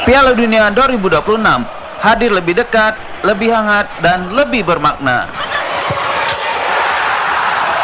Piala Dunia 2026 hadir lebih dekat, lebih hangat, dan lebih bermakna.